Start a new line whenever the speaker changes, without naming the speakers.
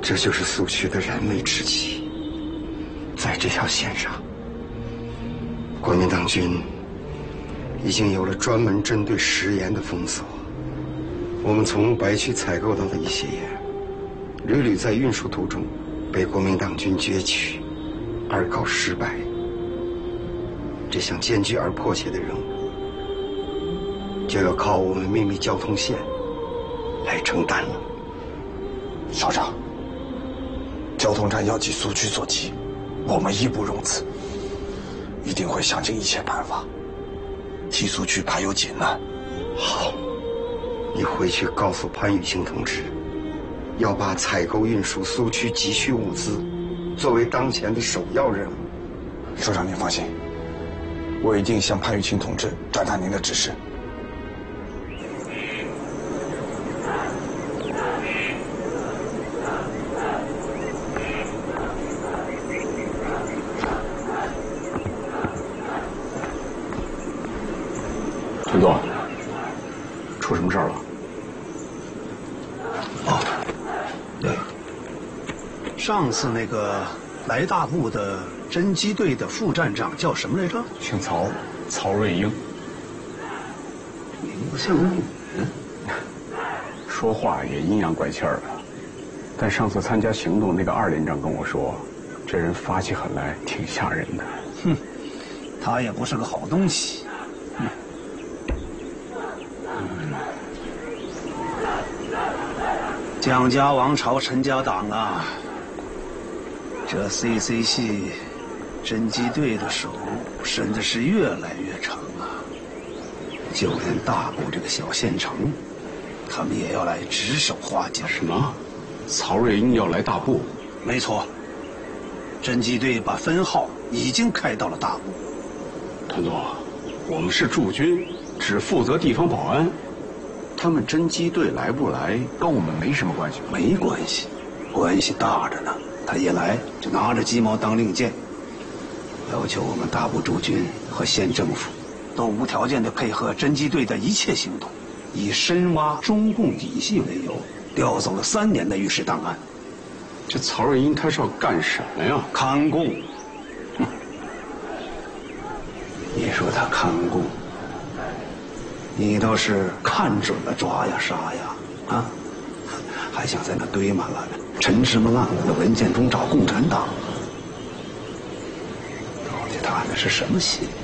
这就是苏区的燃眉之急。在这条线上，国民党军已经有了专门针对食盐的封锁。我们从白区采购到的一些盐，屡屡在运输途中被国民党军攫取，而告失败。这项艰巨而迫切的任务，就要靠我们秘密交通线来承担了。
少长，交通站要继苏区所急，我们义不容辞，一定会想尽一切办法，替苏区排忧解难。
好，你回去告诉潘雨清同志，要把采购运输苏区急需物资作为当前的首要任务。
首长您放心，我一定向潘雨清同志转达您的指示。
陈总，出什么事儿了？
哦，对，上次那个来大部的侦缉队的副站长叫什么来着？
姓曹，曹瑞英。
名字像个女人，
说话也阴阳怪气儿的。但上次参加行动那个2连长跟我说，这人发起狠来挺吓人的。
哼，他也不是个好东西。蒋家王朝陈家党啊，这 CC 系侦缉队的手伸的是越来越长啊！就连大部这个小县城，他们也要来指手画脚。
什么？曹瑞英要来大部？
没错，侦缉队把分号已经开到了大部。
谭总，我们是驻军，只负责地方保安。他们侦缉队来不来，跟我们没什么关系。
没关系，关系大着呢。他一来就拿着鸡毛当令箭，要求我们大部驻军和县政府都无条件的配合侦缉队的一切行动，以深挖中共底细为由，调走了3年的御史档案。
这曹瑞英他是要干什么呀？
看供。你说他看供？你倒是看准了抓呀杀呀，啊，还想在那堆满了陈芝麻烂谷的文件中找共产党？到底他安的是什么心？